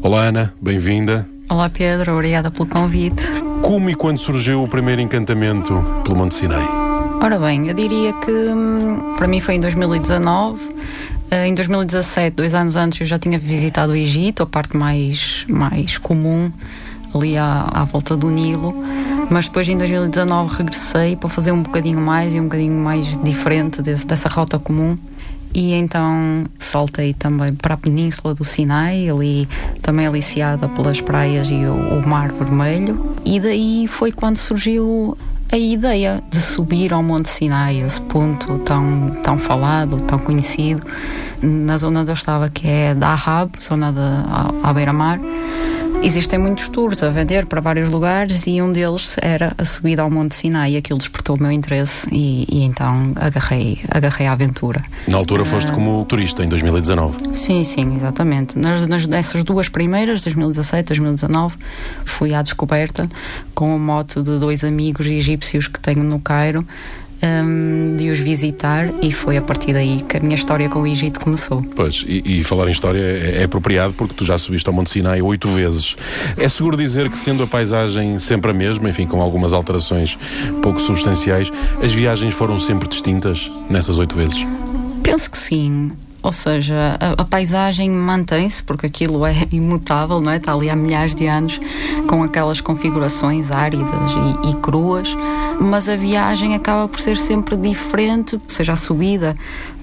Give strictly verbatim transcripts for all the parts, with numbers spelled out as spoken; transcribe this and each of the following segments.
Olá Ana, bem-vinda. Olá Pedro, obrigada pelo convite. Como e quando surgiu o primeiro encantamento pelo Monte Sinai? Ora bem, eu diria que para mim foi em dois mil e dezanove. Em dois mil e dezassete, dois anos antes, eu já tinha visitado o Egito, a parte mais, mais comum, ali à, à volta do Nilo. Mas depois, em dois mil e dezanove, regressei para fazer um bocadinho mais e um bocadinho mais diferente desse, dessa rota comum. E então saltei também para a Península do Sinai, ali também aliciada pelas praias e o, o Mar Vermelho. E daí foi quando surgiu a ideia de subir ao Monte Sinai, esse ponto tão, tão falado, tão conhecido, na zona onde eu estava, que é Dahab, zona de, à, à beira-mar. Existem muitos tours a vender para vários lugares e um deles era a subida ao Monte Sinai, e aquilo despertou o meu interesse e, e então agarrei, agarrei a aventura. Na altura foste uh, como turista, em dois mil e dezanove? Sim, sim, exatamente. Nas, nas, nessas duas primeiras, dois mil e dezassete, dois mil e dezanove, fui à descoberta com o mote de dois amigos egípcios que tenho no Cairo, Um, de os visitar, e foi a partir daí que a minha história com o Egito começou. Pois, e, e falar em história é, é apropriado porque tu já subiste ao Monte Sinai oito vezes. É seguro dizer que, sendo a paisagem sempre a mesma, enfim, com algumas alterações pouco substanciais, as viagens foram sempre distintas nessas oito vezes? Penso que sim. Ou seja, a, a paisagem mantém-se, porque aquilo é imutável, não é? Está ali há milhares de anos, com aquelas configurações áridas e, e cruas, mas a viagem acaba por ser sempre diferente, seja a subida,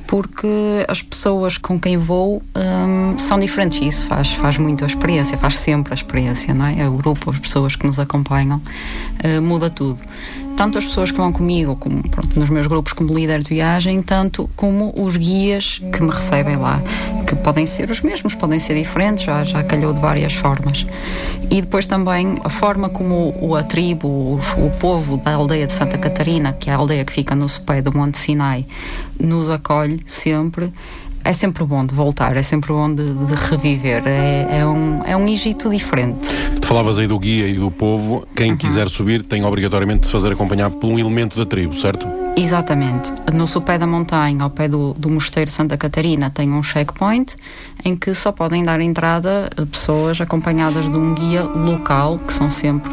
porque as pessoas com quem vou hum, são diferentes, e isso faz, faz muito a experiência, faz sempre a experiência, não é? É o grupo, as pessoas que nos acompanham, uh, muda tudo. Tanto as pessoas que vão comigo, como, pronto, nos meus grupos como líder de viagem, tanto como os guias que me recebem lá, que podem ser os mesmos, podem ser diferentes, já, já calhou de várias formas. E depois também a forma como o, a tribo, o, o povo da aldeia de Santa Catarina, que é a aldeia que fica no sopé do Monte Sinai, nos acolhe sempre. É sempre bom de voltar, é sempre bom de, de reviver. É, é, um, é um Egito diferente. Tu falavas aí do guia e do povo. Quem uhum. quiser subir tem obrigatoriamente de se fazer acompanhar por um elemento da tribo, certo? Exatamente. No sopé da montanha, ao pé do, do Mosteiro de Santa Catarina, tem um checkpoint em que só podem dar entrada pessoas acompanhadas de um guia local, que são sempre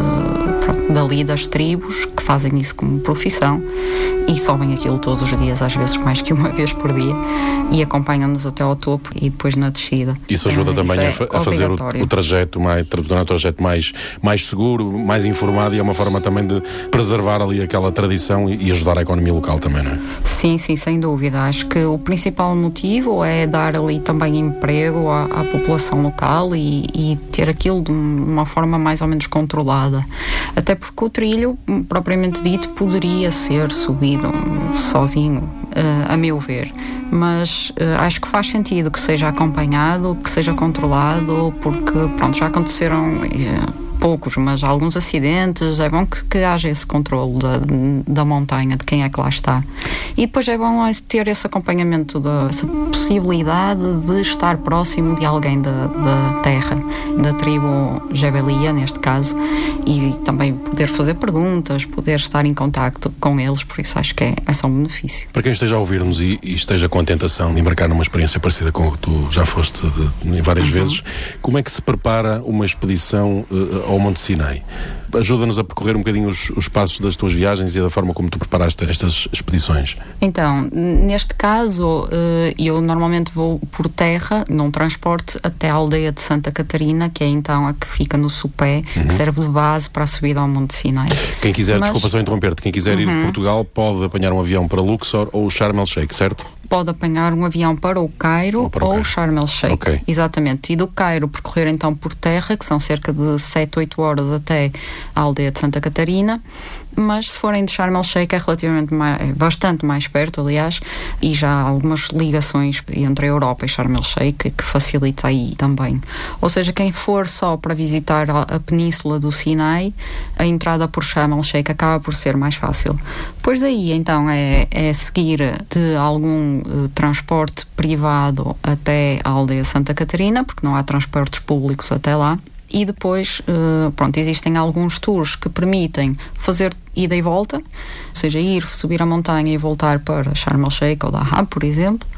de, pronto, dali das tribos, que fazem isso como profissão e sobem aquilo todos os dias, às vezes mais que uma vez por dia, e acompanham-nos até ao topo e depois na descida. Isso ajuda é, também isso a, é a fazer o, o trajeto mais, tornar o trajeto mais, mais seguro, mais informado, e é uma forma também de preservar ali aquela tradição e, e ajudar a economia local também, não é? Sim, sim, sem dúvida. Acho que o principal motivo é dar ali também emprego à, à população local e, e ter aquilo de uma forma mais ou menos controlada. Até porque o trilho, propriamente dito, poderia ser subido sozinho, uh, a meu ver. Mas uh, acho que faz sentido que seja acompanhado, que seja controlado, porque, pronto, já aconteceram uh, poucos, mas alguns acidentes. É bom que, que haja esse controle da, da montanha, de quem é que lá está. E depois é bom ter esse acompanhamento, da, essa possibilidade de estar próximo de alguém da, da terra, da tribo Jabelia, neste caso, e também poder fazer perguntas, poder estar em contacto com eles, por isso acho que é, é só um benefício. Para quem esteja a ouvir-nos e, e esteja com a tentação de embarcar numa experiência parecida com a que tu já foste de, de, várias uhum. vezes, como é que se prepara uma expedição uh, ao Monte Sinai? Ajuda-nos a percorrer um bocadinho os, os passos das tuas viagens e da forma como tu preparaste estas expedições. Então, neste caso, eu normalmente vou por terra, num transporte até a aldeia de Santa Catarina, que é então a que fica no sopé, uhum. que serve de base para a subida ao Monte Sinai. Quem quiser, Mas... desculpa só interromper-te, quem quiser uhum. ir de Portugal pode apanhar um avião para Luxor ou Sharm el-Sheikh, certo? Pode apanhar um avião para o Cairo ou, para o Cairo. ou Sharm el-Sheikh. Okay. Exatamente. E do Cairo percorrer então por terra, que são cerca de sete, oito horas até a aldeia de Santa Catarina. Mas se forem de Sharm el-Sheikh é relativamente mais, é bastante mais perto, aliás, e já há algumas ligações entre a Europa e Sharm el-Sheikh que facilita aí também. Ou seja, quem for só para visitar a, a península do Sinai, a entrada por Sharm el-Sheikh acaba por ser mais fácil. Depois daí, então, é, é seguir de algum uh, transporte privado até a aldeia de Santa Catarina, porque não há transportes públicos até lá. E depois, uh, pronto, existem alguns tours que permitem fazer ida e volta, ou seja, ir, subir a montanha e voltar para Sharm el-Sheikh ou Dahab, por exemplo.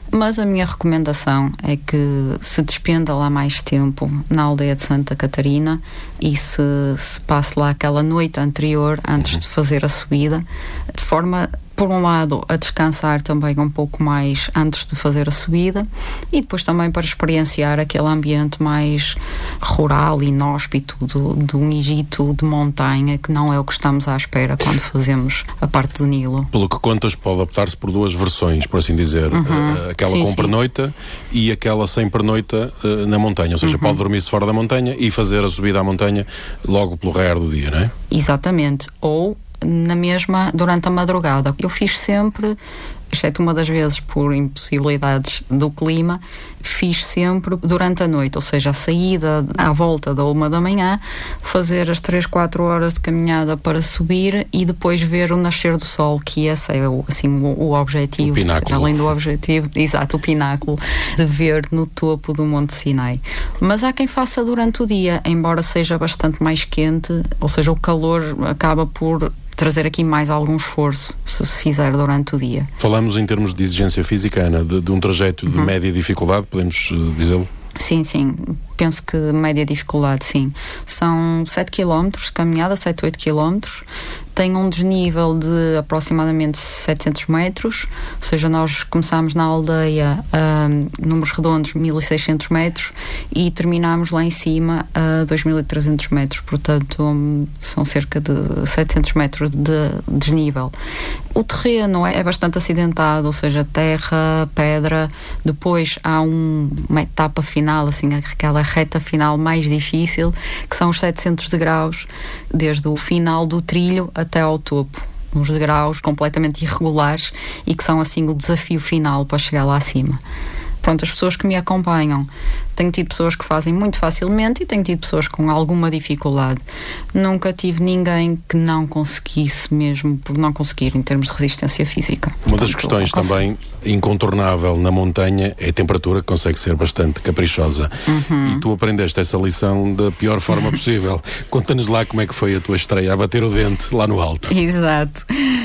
Mas a minha recomendação é que se despenda lá mais tempo na aldeia de Santa Catarina e se, se passe lá aquela noite anterior, antes uhum. de fazer a subida, de forma, por um lado, a descansar também um pouco mais antes de fazer a subida e depois também para experienciar aquele ambiente mais rural, inóspito do, de um Egito de montanha, que não é o que estamos à espera quando fazemos a parte do Nilo. Pelo que contas, pode optar-se por duas versões, por assim dizer. Uhum. Aquela sim, com sim. pernoita e aquela sem pernoita uh, na montanha. Ou seja, uhum. pode dormir-se fora da montanha e fazer a subida à montanha logo pelo raiar do dia, não é? Exatamente. Ou na mesma, durante a madrugada. Eu fiz sempre, exceto uma das vezes por impossibilidades do clima, fiz sempre durante a noite, ou seja, a saída à volta da uma da manhã, fazer as três, quatro horas de caminhada para subir e depois ver o nascer do sol, que esse é o, assim, o, o objetivo, o pináculo. Seja, além do objetivo, exato, o pináculo de ver no topo do Monte Sinai. Mas há quem faça durante o dia, embora seja bastante mais quente, ou seja, o calor acaba por trazer aqui mais algum esforço se se fizer durante o dia. Falamos em termos de exigência física, Ana, de, de um trajeto de uhum. média dificuldade, podemos uh, dizê-lo? Sim, sim. Penso que média dificuldade, sim. São sete quilómetros de caminhada, sete, oito quilómetros. Tem um desnível de aproximadamente setecentos metros, ou seja, nós começámos na aldeia a um, números redondos mil e seiscentos metros e terminámos lá em cima a dois mil e trezentos metros, portanto um, são cerca de setecentos metros de desnível. O terreno é, é bastante acidentado, ou seja, terra, pedra, depois há um, uma etapa final, assim, aquela reta final mais difícil, que são os setecentos degraus, desde o final do trilho até ao topo, uns degraus completamente irregulares e que são assim o desafio final para chegar lá acima. Pronto, as pessoas que me acompanham, tenho tido pessoas que fazem muito facilmente e tenho tido pessoas com alguma dificuldade. Nunca tive ninguém que não conseguisse, mesmo por não conseguir em termos de resistência física. Uma das questões também incontornável na montanha é a temperatura, que consegue ser bastante caprichosa. Uhum. E tu aprendeste essa lição da pior forma possível. Conta-nos lá como é que foi a tua estreia a bater o dente lá no alto. Exato.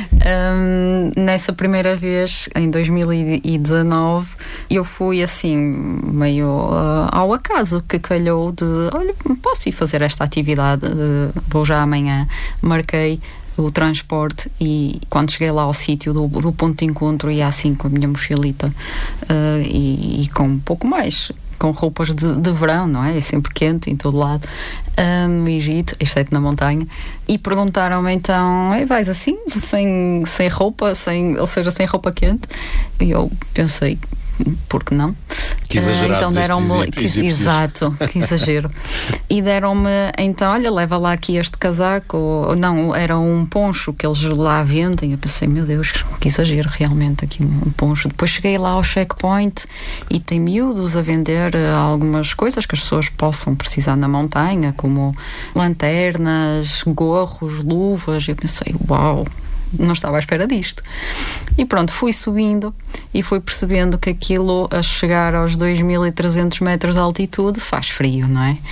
Um, nessa primeira vez, em dois mil e dezanove, eu fui assim, meio uh, ao acaso, que calhou de, olha, posso ir fazer esta atividade, uh, vou já amanhã. Marquei o transporte e quando cheguei lá ao sítio do, do ponto de encontro, ia assim com a minha mochilita uh, e, e com um pouco mais, com roupas de, de verão, não é? É sempre quente em todo lado, uh, no Egito, exceto na montanha, e perguntaram-me então, ei, vais assim, sem, sem roupa, sem, ou seja, sem roupa quente? E eu pensei, por que não? Que exagerados, então deram-me, que, exato, que exagero. E deram-me, então, olha, leva lá aqui este casaco, ou, não, era um poncho que eles lá vendem. Eu pensei, meu Deus, que exagero realmente aqui um, um poncho. Depois cheguei lá ao checkpoint e tem miúdos a vender uh, algumas coisas que as pessoas possam precisar na montanha, como lanternas, gorros, luvas. Eu pensei, uau, não estava à espera disto. E pronto, fui subindo e fui percebendo que aquilo, a chegar aos dois mil e trezentos metros de altitude, faz frio, não é?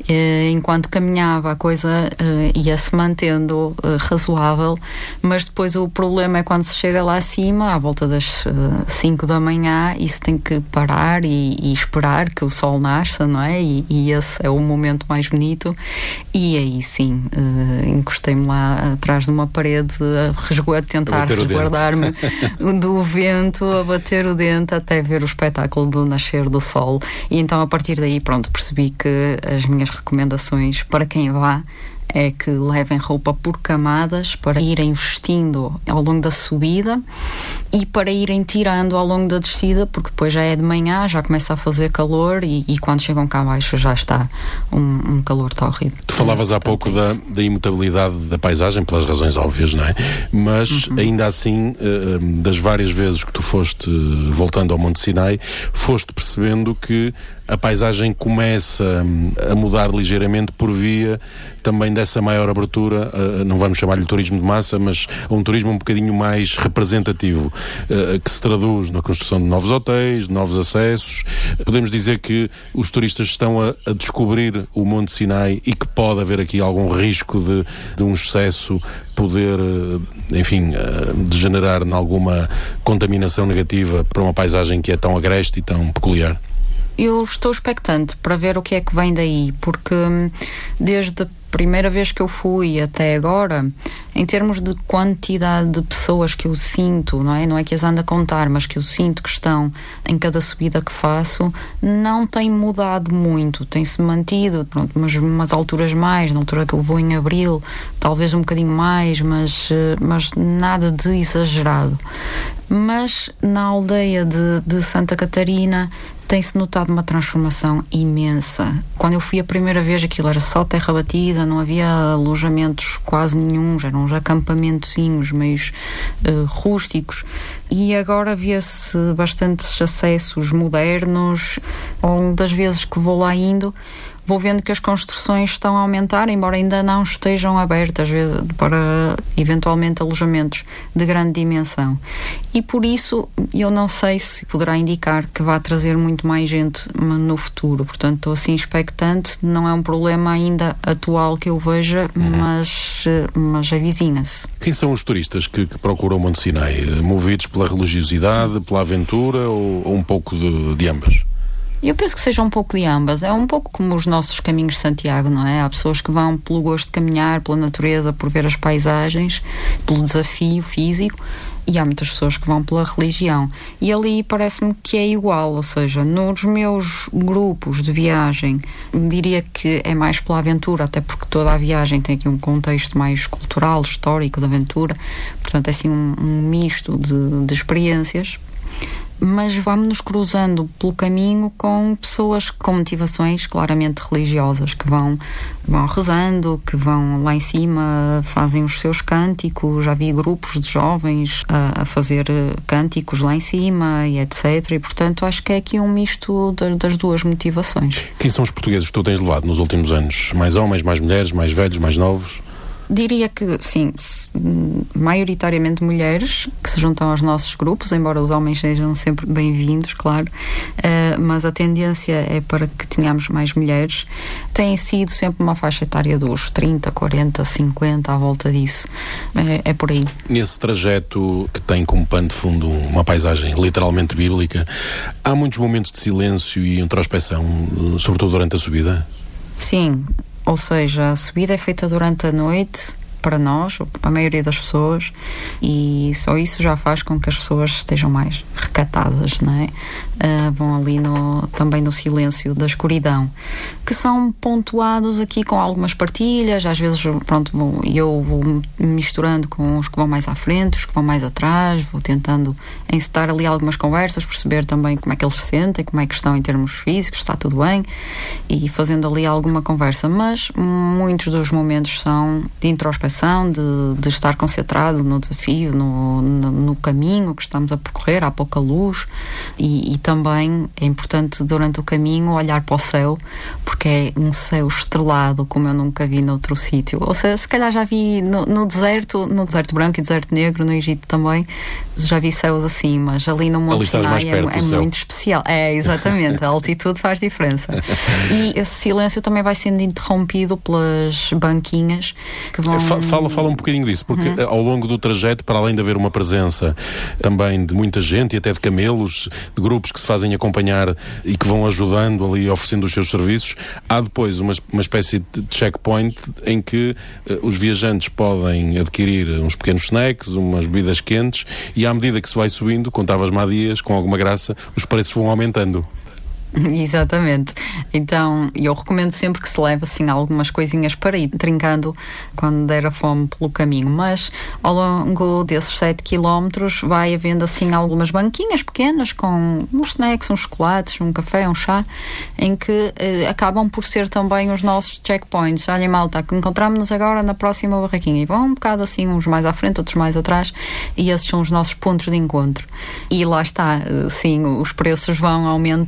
E, enquanto caminhava, a coisa uh, ia-se mantendo uh, razoável, mas depois o problema é quando se chega lá acima, à volta das cinco uh, da manhã, e se tem que parar e, e esperar que o sol nasça, não é? E, e esse é o momento mais bonito. E aí sim, uh, encostei-me lá atrás de uma parede a resguardo, tentar resguardar-me do vento, a bater o dente até ver o espetáculo do nascer do sol. E então a partir daí, pronto, percebi que as minhas recomendações para quem vá é que levem roupa por camadas para irem vestindo ao longo da subida e para irem tirando ao longo da descida, porque depois já é de manhã, já começa a fazer calor e, e quando chegam cá abaixo já está um, um calor tórrido. Tu falavas é, há pouco da, da imutabilidade da paisagem, pelas razões óbvias, não é? Mas uhum. ainda assim, das várias vezes que tu foste voltando ao Monte Sinai, foste percebendo que a paisagem começa a mudar ligeiramente por via também havendo essa maior abertura, uh, não vamos chamar-lhe turismo de massa, mas um turismo um bocadinho mais representativo, uh, que se traduz na construção de novos hotéis, de novos acessos. Podemos dizer que os turistas estão a, a descobrir o Monte Sinai e que pode haver aqui algum risco de, de um excesso poder, enfim, degenerar em alguma contaminação negativa para uma paisagem que é tão agreste e tão peculiar? Eu estou expectante para ver o que é que vem daí, porque desde a primeira vez que eu fui até agora, em termos de quantidade de pessoas que eu sinto, não é? Não é que as ando a contar, mas que eu sinto que estão em cada subida que faço, não tem mudado muito, tem-se mantido, pronto, umas, umas alturas mais, na altura que eu vou em abril, talvez um bocadinho mais, mas, mas nada de exagerado. Mas na aldeia de, de Santa Catarina tem-se notado uma transformação imensa. Quando eu fui a primeira vez, aquilo era só terra batida, não havia alojamentos quase nenhum, eram uns acampamentozinhos meios uh, rústicos, e agora vê-se bastantes acessos modernos. Ao longo das vezes que vou lá indo, vou vendo que as construções estão a aumentar, embora ainda não estejam abertas para, eventualmente, alojamentos de grande dimensão. E por isso, eu não sei se poderá indicar que vai trazer muito mais gente no futuro. Portanto, estou assim expectante. Não é um problema ainda atual que eu veja, uhum. mas, mas avizinha-se. Quem são os turistas que, que procuram o Monte Sinai? Movidos pela religiosidade, pela aventura ou, ou um pouco de, de ambas? Eu penso que seja um pouco de ambas. É um pouco como os nossos caminhos de Santiago, não é? Há pessoas que vão pelo gosto de caminhar, pela natureza, por ver as paisagens, pelo desafio físico, e há muitas pessoas que vão pela religião. E ali parece-me que é igual, ou seja, nos meus grupos de viagem, diria que é mais pela aventura, até porque toda a viagem tem aqui um contexto mais cultural, histórico, de aventura, portanto é assim um, um misto de, de experiências. Mas vamos-nos cruzando pelo caminho com pessoas com motivações claramente religiosas, que vão, vão rezando, que vão lá em cima, fazem os seus cânticos. Já vi grupos de jovens a, a fazer cânticos lá em cima e etcétera. E, portanto, acho que é aqui um misto de, das duas motivações. Quem são os portugueses que tu tens levado nos últimos anos? Mais homens, mais mulheres, mais velhos, mais novos? Diria que, sim, maioritariamente mulheres que se juntam aos nossos grupos, embora os homens sejam sempre bem-vindos, claro, uh, mas a tendência é para que tenhamos mais mulheres. Tem sido sempre uma faixa etária dos trinta, quarenta, cinquenta, à volta disso. É, é por aí. Nesse trajeto que tem como pano de fundo uma paisagem literalmente bíblica, há muitos momentos de silêncio e introspecção, sobretudo durante a subida? Sim. Ou seja, a subida é feita durante a noite, para nós, ou para a maioria das pessoas, e só isso já faz com que as pessoas estejam mais recatadas, não é? Uh, vão ali no, também no silêncio da escuridão, que são pontuados aqui com algumas partilhas. Às vezes, pronto, vou, eu vou misturando com os que vão mais à frente, os que vão mais atrás, vou tentando encetar ali algumas conversas, perceber também como é que eles se sentem, como é que estão em termos físicos, está tudo bem, e fazendo ali alguma conversa. Mas muitos dos momentos são de introspecção, De, de estar concentrado no desafio, no, no, no caminho que estamos a percorrer, há pouca luz, e, e também é importante durante o caminho olhar para o céu, porque é um céu estrelado como eu nunca vi noutro sítio. Ou seja, se calhar já vi no, no deserto, no deserto branco e deserto negro, no Egito também, já vi céus assim, mas ali no Monte Sinai é, é muito especial. É, exatamente, a altitude faz diferença. E esse silêncio também vai sendo interrompido pelas banquinhas que vão... Fala, fala um bocadinho disso, porque uhum. ao longo do trajeto, para além de haver uma presença também de muita gente e até de camelos, de grupos que se fazem acompanhar e que vão ajudando ali, oferecendo os seus serviços, há depois uma, uma espécie de checkpoint em que uh, os viajantes podem adquirir uns pequenos snacks, umas bebidas quentes, e à medida que se vai subindo, contavas-me há dias, com alguma graça, os preços vão aumentando. Exatamente. Então eu recomendo sempre que se leve assim algumas coisinhas para ir trincando quando der a fome pelo caminho, mas ao longo desses sete quilómetros vai havendo assim algumas banquinhas pequenas com uns snacks, uns chocolates, um café, um chá, em que eh, acabam por ser também os nossos checkpoints. Olha, malta, encontramos-nos agora na próxima barraquinha, e vão um bocado assim, uns mais à frente, outros mais atrás, e esses são os nossos pontos de encontro. E lá está, sim, os preços vão aumentando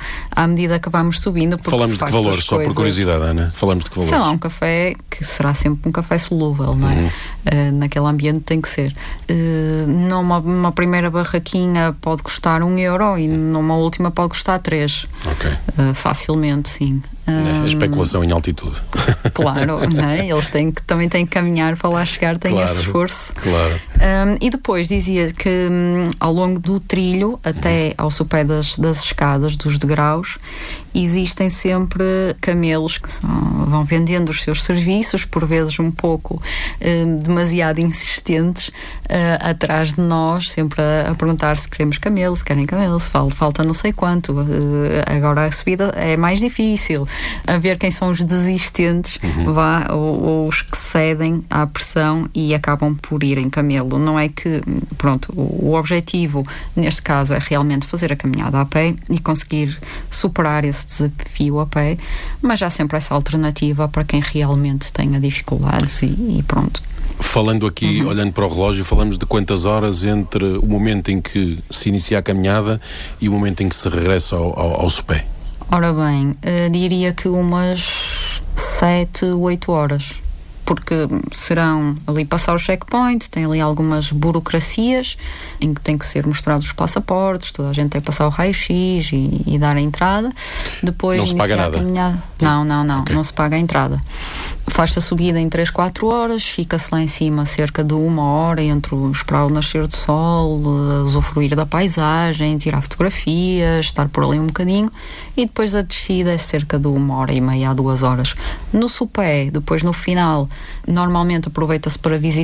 à medida que vamos subindo. Falamos de, de que valores, só por curiosidade, Ana? Falamos de que valores? Sei lá, um café que será sempre um café solúvel, não é? Uhum. Uh, naquele ambiente tem que ser. Uh, numa, numa primeira barraquinha pode custar um euro e numa última pode custar três. Ok. Uh, facilmente, sim. É, especulação em altitude. Claro, né? Eles têm que, também têm que caminhar para lá chegar, têm claro, esse esforço. Claro. Um, e depois dizia que um, ao longo do trilho, até uhum. ao sopé das, das escadas, dos degraus, existem sempre camelos que são, vão vendendo os seus serviços, por vezes um pouco um, demasiado insistentes, uh, atrás de nós, sempre a, a perguntar se queremos camelo, se querem camelo, se falta, falta não sei quanto. Uh, agora a subida é mais difícil. A ver quem são os desistentes, uhum. vá, ou, ou os que cedem à pressão e acabam por ir em camelo. Não é que, pronto, o, o objetivo neste caso é realmente fazer a caminhada a pé e conseguir superar esse desafio a pé, mas há sempre essa alternativa para quem realmente tenha dificuldades e, e pronto. Falando aqui, uhum. olhando para o relógio, falamos de quantas horas entre o momento em que se inicia a caminhada e o momento em que se regressa ao, ao, ao sopé? Ora bem, uh, diria que umas sete, oito horas, porque serão ali passar o checkpoint, tem ali algumas burocracias em que tem que ser mostrados os passaportes, toda a gente tem que passar o raio-x e, e dar a entrada. Depois não se paga nada? Caminhada. Não, não, não, okay. não se paga a entrada. Faz-se a subida em três, quatro horas, fica-se lá em cima cerca de uma hora entre o esperar o nascer do sol, usufruir da paisagem, tirar fotografias, estar por ali um bocadinho, e depois a descida é cerca de uma hora e meia a duas horas. No sopé, depois no final, normalmente aproveita-se para visitar